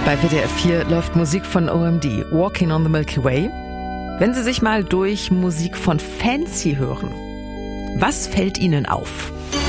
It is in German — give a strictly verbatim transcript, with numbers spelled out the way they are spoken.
Bei W D R vier läuft Musik von O M D, Walking on the Milky Way. Wenn Sie sich mal durch Musik von Fancy hören, was fällt Ihnen auf?